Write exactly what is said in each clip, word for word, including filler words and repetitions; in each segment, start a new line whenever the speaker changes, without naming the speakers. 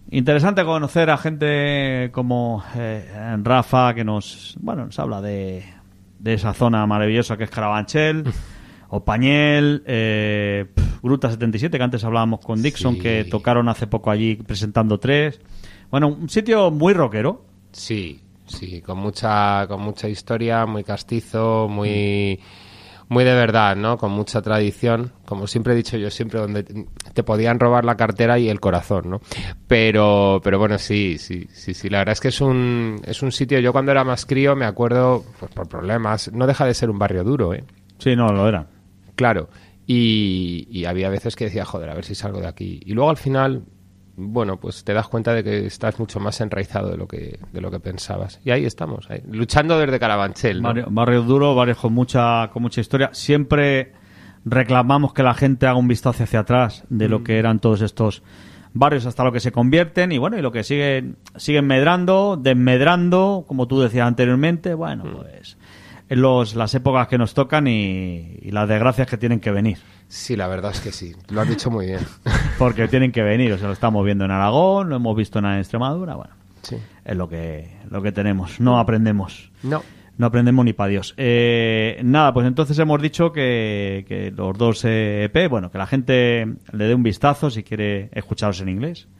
Interesante conocer a gente como eh, Rafa, que nos, bueno, nos habla de, de esa zona maravillosa que es Carabanchel, o Pañel, eh, pf, Gruta setenta y siete, que antes hablábamos con Dixon,
Sí.
que tocaron hace poco allí presentando tres. Bueno, un sitio muy rockero.
Sí, sí, con mucha, con mucha historia, muy castizo, muy, muy de verdad, ¿no? Con mucha tradición, como siempre he dicho yo, siempre donde te podían robar la cartera y el corazón, ¿no? Pero, pero bueno, sí, sí, sí, sí, la verdad es que es un, es un sitio. Yo cuando era más crío me acuerdo, pues por problemas, no deja de ser un barrio duro, ¿eh?
Sí, no, lo era.
Claro, y, y había veces que decía, joder, a ver si salgo de aquí. Y luego al final, bueno, pues te das cuenta de que estás mucho más enraizado de lo que de lo que pensabas. Y ahí estamos, ahí, luchando desde Carabanchel, ¿no?
Barrio, barrio duro, barrios con mucha, con mucha historia. Siempre reclamamos que la gente haga un vistazo hacia atrás de lo que eran todos estos barrios hasta lo que se convierten y bueno, y lo que siguen, siguen medrando, desmedrando, como tú decías anteriormente. Bueno, pues en los, las épocas que nos tocan y, y las desgracias que tienen que venir.
Sí, la verdad es que sí, lo has dicho muy bien.
Porque tienen que venir, o sea, lo estamos viendo en Aragón, lo hemos visto en Extremadura, bueno,
Sí.
es lo que, lo que tenemos, no aprendemos.
No.
No aprendemos ni para Dios. Eh, nada, pues entonces hemos dicho que, que los dos E P, bueno, que la gente le dé un vistazo si quiere escucharlos en inglés.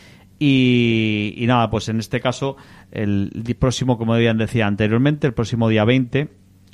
Y, y nada, pues en este caso, el próximo, como bien decía anteriormente, el próximo día veinte,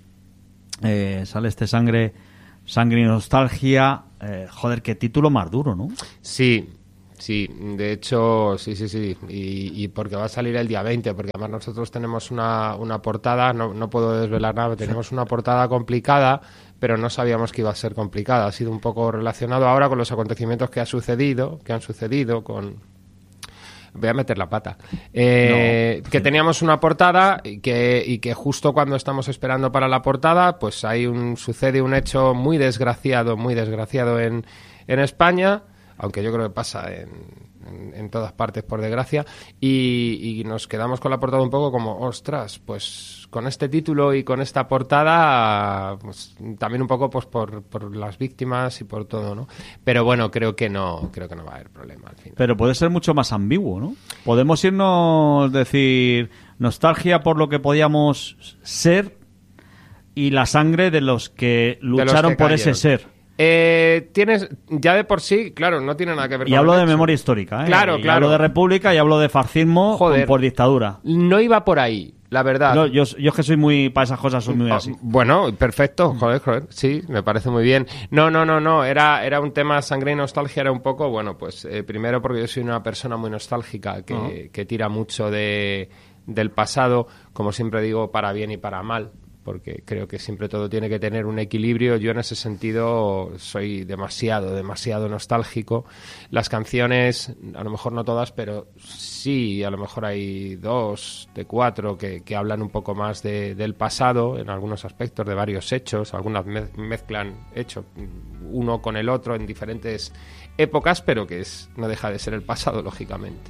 eh, sale este Sangre, Sangre y Nostalgia. Eh, joder, qué título más duro, ¿no?
Sí, sí, de hecho, sí, sí, sí, y, y porque va a salir el día veinte, porque además nosotros tenemos una, una portada, no, no puedo desvelar nada, tenemos una portada complicada, pero no sabíamos que iba a ser complicada, ha sido un poco relacionado ahora con los acontecimientos que ha sucedido, que han sucedido con... Voy a meter la pata. Eh,
No,
que
sí.
teníamos una portada y que, y que justo cuando estamos esperando para la portada, pues hay un sucede un hecho muy desgraciado, muy desgraciado en, en España, aunque yo creo que pasa en, en, en todas partes, por desgracia, y, y nos quedamos con la portada un poco como, ostras, pues con este título y con esta portada, pues, también un poco pues por, por las víctimas y por todo, ¿no? Pero bueno, creo que no, creo que no va a haber problema al final.
Pero puede ser mucho más ambiguo, ¿no? Podemos irnos, decir, nostalgia por lo que podíamos ser y la sangre de los que lucharon
que
por
cayeron.
ese ser.
Eh, tienes, ya de por sí, claro, no tiene nada que ver
Y
con
hablo
el
de
hecho.
memoria histórica, ¿eh?
Claro,
y
claro.
hablo de república y hablo de fascismo
Joder.
por dictadura.
No iba por ahí, la verdad.
No, yo, yo es que soy muy, para esas cosas soy muy
Ah,
así.
Bueno, perfecto, joder, joder, sí, me parece muy bien. No, no, no, no, era, era un tema sangre y nostalgia, era un poco, bueno, pues eh, primero porque yo soy una persona muy nostálgica que,
Uh-huh.
que tira mucho de, del pasado, como siempre digo, para bien y para mal, porque creo que siempre todo tiene que tener un equilibrio. Yo en ese sentido soy demasiado, demasiado nostálgico. Las canciones, a lo mejor no todas, pero sí, a lo mejor hay dos de cuatro que, que hablan un poco más de, del pasado, en algunos aspectos, de varios hechos. Algunas mez- mezclan hechos uno con el otro en diferentes épocas, pero que es, no deja de ser el pasado, lógicamente.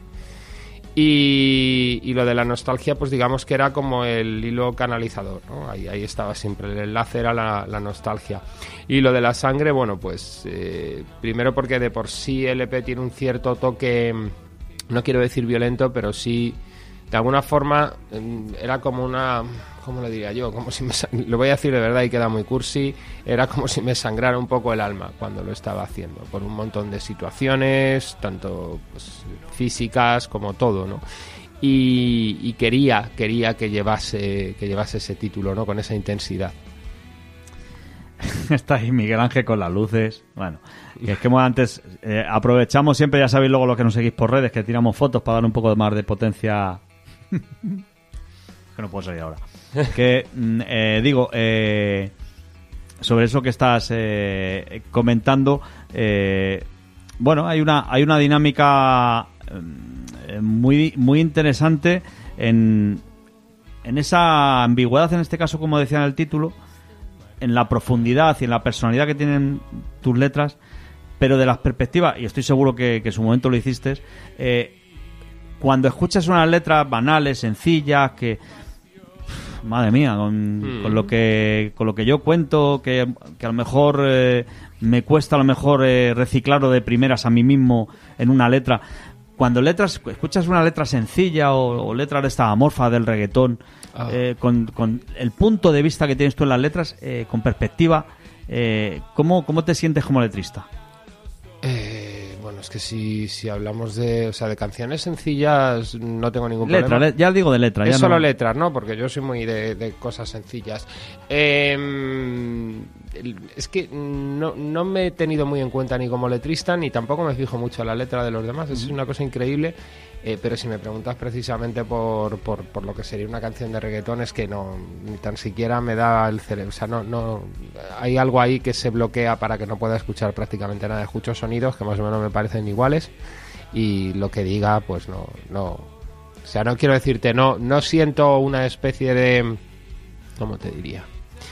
Y, y lo de la nostalgia, pues digamos que era como el hilo canalizador, ¿no? Ahí, ahí estaba siempre, el enlace era la, la nostalgia. Y lo de la sangre, bueno, pues eh, primero porque de por sí el E P tiene un cierto toque, no quiero decir violento, pero sí, de alguna forma, eh, era como una... ¿Cómo lo diría yo? Como si me, lo voy a decir de verdad y queda muy cursi, era como si me sangrara un poco el alma cuando lo estaba haciendo, por un montón de situaciones, tanto pues, físicas como todo, ¿no? Y, y quería, quería que llevase, que llevase ese título, ¿no? Con esa intensidad.
Está ahí Miguel Ángel con las luces. Bueno, y es que hemos antes eh, aprovechamos siempre, ya sabéis luego los que nos seguís por redes, que tiramos fotos para dar un poco más de potencia. Que no puedo salir ahora. Que mm, eh, digo, eh, sobre eso que estás eh, comentando, eh, bueno, hay una hay una dinámica eh, muy muy interesante en en esa ambigüedad, en este caso, como decía en el título, en la profundidad y en la personalidad que tienen tus letras, pero de las perspectivas, y estoy seguro que, que en su momento lo hiciste, eh, cuando escuchas unas letras banales, sencillas, que madre mía, con,
Mm.
con lo que con lo que yo cuento, que, que a lo mejor eh, me cuesta a lo mejor eh, reciclarlo de primeras a mí mismo en una letra. cuando letras, escuchas una letra sencilla o, o letras de esta amorfa del reggaetón, oh. eh, con, con el punto de vista que tienes tú en las letras, eh, con perspectiva, eh, ¿cómo, ¿cómo te sientes como letrista?
Eh, bueno, es que si, si hablamos de, o sea, de canciones sencillas, no tengo ningún
letra,
problema.
Le, ya digo de letra.
Es
ya
solo
no...
letras, ¿no? Porque yo soy muy de, de cosas sencillas. Eh, es que no, no me he tenido muy en cuenta ni como letrista, ni tampoco me fijo mucho en la letra de los demás. Es una cosa increíble. Eh, pero si me preguntas precisamente por, por, por lo que sería una canción de reggaetón, es que no, ni tan siquiera me da el cerebro. O sea, no, no, hay algo ahí que se bloquea para que no pueda escuchar prácticamente nada. Escucho sonidos que más o menos me parecen iguales y lo que diga, pues no, no. O sea, no quiero decirte, no, no siento una especie de, ¿cómo te diría?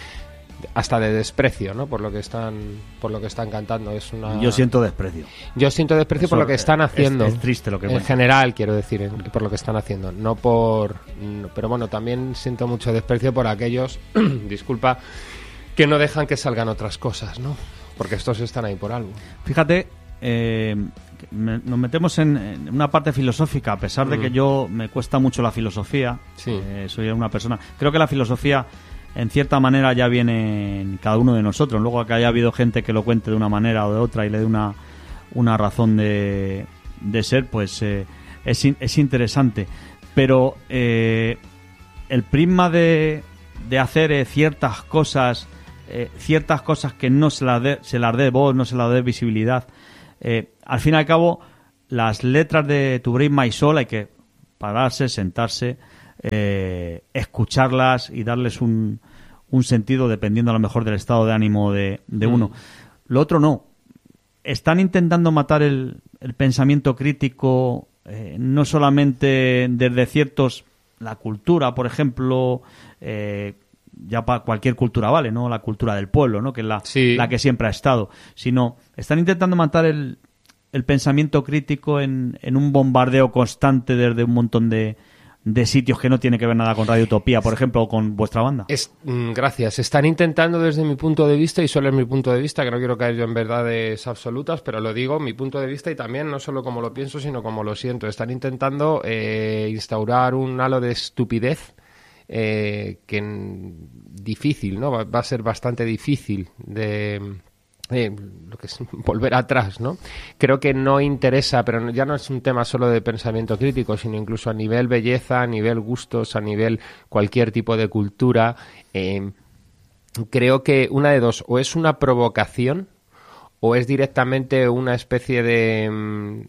Hasta de desprecio, ¿no? Por lo que están, por lo que están cantando. Es una...
Yo siento desprecio.
Yo siento desprecio
Eso
por lo que están haciendo.
Es, es triste lo que
en
cuenta.
general, quiero decir, en, por lo que están haciendo, no por. No, pero bueno, también siento mucho desprecio por aquellos, disculpa, que no dejan que salgan otras cosas, ¿no? Porque estos están ahí por algo.
Fíjate, eh, me, nos metemos en, en una parte filosófica, a pesar de mm. que yo me cuesta mucho la filosofía.
Sí.
Eh, soy una persona. Creo que la filosofía, en cierta manera, ya viene en cada uno de nosotros. Luego que haya habido gente que lo cuente de una manera o de otra y le dé una, una razón de, de ser, pues eh, es, es interesante. Pero eh, el prisma de, de hacer eh, ciertas cosas, eh, ciertas cosas que no se las dé se las dé voz, no se las dé visibilidad, eh, al fin y al cabo, las letras de Tu Break My Soul hay que pararse, sentarse, Eh, escucharlas y darles un, un sentido dependiendo a lo mejor del estado de ánimo de, de uno. Mm. Lo otro no. Están intentando matar el, el pensamiento crítico, eh, no solamente desde ciertos... La cultura, por ejemplo, eh, ya para cualquier cultura vale, ¿no? La cultura del pueblo, ¿no? Que es la,
sí.
la que siempre ha estado. Sino, están intentando matar el, el pensamiento crítico en, en un bombardeo constante desde un montón de de sitios que no tiene que ver nada con Radio Utopía, por ejemplo, o con vuestra banda.
Es, mm, gracias. Están intentando desde mi punto de vista, y solo es mi punto de vista, que no quiero caer yo en verdades absolutas, pero lo digo, mi punto de vista, y también no solo como lo pienso, sino como lo siento. Están intentando eh, instaurar un halo de estupidez eh, que n- difícil, ¿no? Va, va a ser bastante difícil de... Eh, lo que es volver atrás, ¿no? Creo que no interesa, pero ya no es un tema solo de pensamiento crítico, sino incluso a nivel belleza, a nivel gustos, a nivel cualquier tipo de cultura. Eh, creo que una de dos, o es una provocación o es directamente una especie de...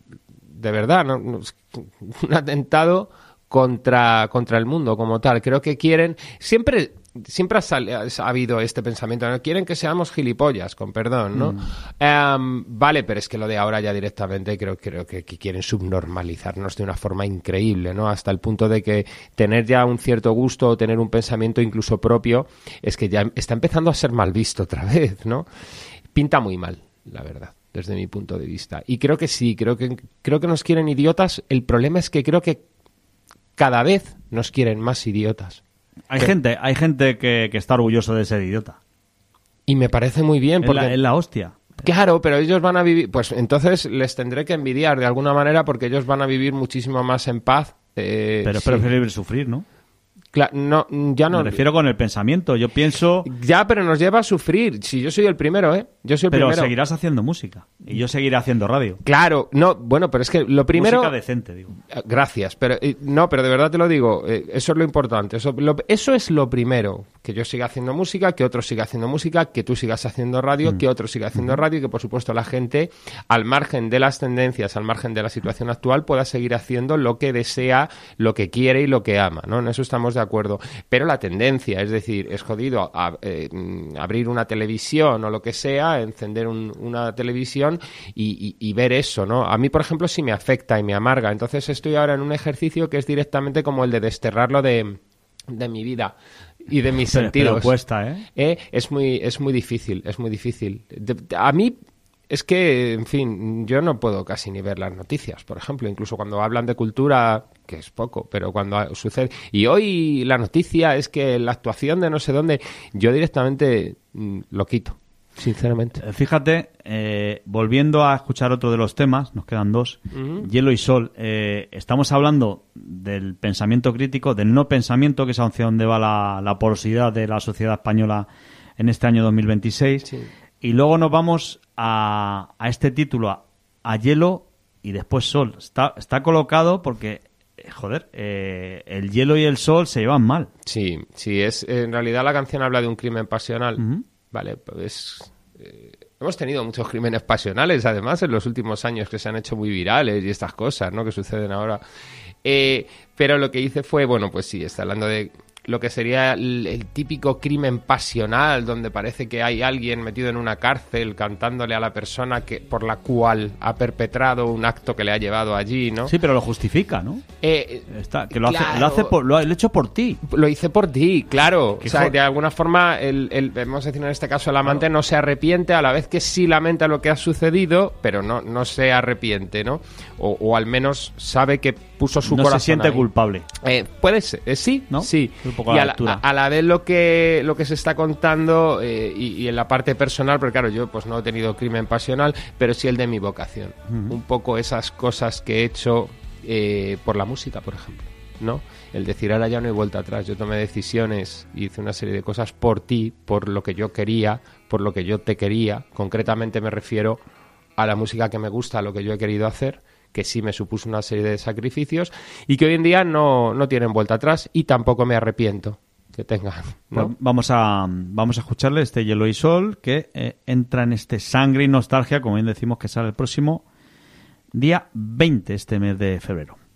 de verdad, ¿no? Un atentado contra, contra el mundo como tal. Creo que quieren... Siempre... Siempre ha, sal- ha habido este pensamiento, ¿no? Quieren que seamos gilipollas, con perdón, ¿no? Mm. Um, vale, pero es que lo de ahora ya directamente creo, creo que, que quieren subnormalizarnos de una forma increíble, ¿no? Hasta el punto de que tener ya un cierto gusto o tener un pensamiento incluso propio es que ya está empezando a ser mal visto otra vez, ¿no? Pinta muy mal, la verdad, desde mi punto de vista. Y creo que sí, creo que, creo que nos quieren idiotas. El problema es que creo que cada vez nos quieren más idiotas.
Hay gente, hay gente que, que está orgulloso de ser idiota.
Y me parece muy bien porque...
Es la, es la hostia.
Claro, pero ellos van a vivir... Pues entonces les tendré que envidiar de alguna manera porque ellos van a vivir muchísimo más en paz. Eh,
pero es
sí.
preferible sufrir, ¿no?
Cla- no, ya no...
Me refiero con el pensamiento. Yo pienso...
Ya, pero nos lleva a sufrir. Si yo soy el primero, ¿eh? Yo soy el
pero
primero.
seguirás haciendo música. Y yo seguiré haciendo radio.
Claro, no, bueno, pero es que lo primero...
Música decente, digo.
Gracias, pero eh, no, pero de verdad te lo digo, eh, eso es lo importante. Eso, lo, eso es lo primero. Que yo siga haciendo música, que otro siga haciendo música, que tú sigas haciendo radio, mm. que otro siga haciendo mm. radio y que, por supuesto, la gente, al margen de las tendencias, al margen de la situación actual, pueda seguir haciendo lo que desea, lo que quiere y lo que ama, ¿no? En eso estamos de acuerdo. Pero la tendencia, es decir, es jodido a, a, eh, abrir una televisión o lo que sea, encender un, una televisión y, y, y ver eso, ¿no? A mí, por ejemplo, sí me afecta y me amarga. Entonces estoy ahora en un ejercicio que es directamente como el de desterrarlo de, de mi vida y de mis
pero,
sentidos.
Pero cuesta, ¿eh?
¿eh? Es muy, es muy difícil, es muy difícil. De, de, a mí... Es que, en fin, yo no puedo casi ni ver las noticias, por ejemplo, incluso cuando hablan de cultura, que es poco, pero cuando sucede... Y hoy la noticia es que la actuación de no sé dónde, yo directamente mm, lo quito. sinceramente.
Eh, Fíjate, eh, volviendo a escuchar otro de los temas, nos quedan dos, uh-huh. Hielo y Sol. Eh, estamos hablando del pensamiento crítico, del no pensamiento, que es hacia donde va la, la porosidad de la sociedad española en este año dos mil veintiséis. Sí. Y luego nos vamos a, a este título, a, a Hielo y después Sol. Está, está colocado porque... Joder, eh, el hielo y el sol se llevan mal.
Sí, sí, es en realidad la canción habla de un crimen pasional. Uh-huh. Vale, pues eh, hemos tenido muchos crímenes pasionales, además, en los últimos años que se han hecho muy virales y estas cosas, ¿no? Que suceden ahora. Eh, pero lo que hice fue, bueno, pues sí, está hablando de lo que sería el, el típico crimen pasional, donde parece que hay alguien metido en una cárcel cantándole a la persona que por la cual ha perpetrado un acto que le ha llevado allí, ¿no?
Sí, pero lo justifica, ¿no?
Eh,
Está, que lo, claro, hace, lo, hace por, lo ha hecho por ti.
Lo hice por ti, claro. O sea, jo- de alguna forma, el, el, vamos a decir en este caso, el amante claro. no se arrepiente, a la vez que sí lamenta lo que ha sucedido, pero no, no se arrepiente, ¿no? O, o al menos sabe que puso su
no
corazón
se siente
ahí.
culpable.
Eh, puede ser, eh, sí,
¿no?
Sí.
Y
a la, a, a la vez lo que lo que se está contando eh, y, y en la parte personal, porque claro, yo pues no he tenido crimen pasional, pero sí el de mi vocación. Uh-huh. Un poco esas cosas que he hecho eh, por la música, por ejemplo, ¿no? El decir, ahora ya no hay vuelta atrás, yo tomé decisiones y hice una serie de cosas por ti, por lo que yo quería, por lo que yo te quería. Concretamente me refiero a la música que me gusta, a lo que yo he querido hacer, que sí me supuso una serie de sacrificios y que hoy en día no, no tienen vuelta atrás y tampoco me arrepiento que tengan, ¿no?
Pues vamos a vamos a escucharle este Hielo y Sol, que eh, entra en este Sangre y Nostalgia, como bien decimos, que sale el próximo día veinte, este mes de febrero.